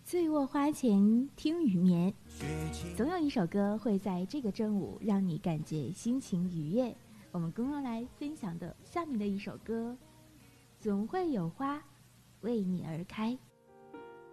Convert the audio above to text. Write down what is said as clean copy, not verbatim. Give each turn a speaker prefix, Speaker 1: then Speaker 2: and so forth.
Speaker 1: 醉卧花前听雨眠，总有一首歌会在这个正午让你感觉心情愉悦。我们共同来分享的下面的一首歌，总会有花为你而开。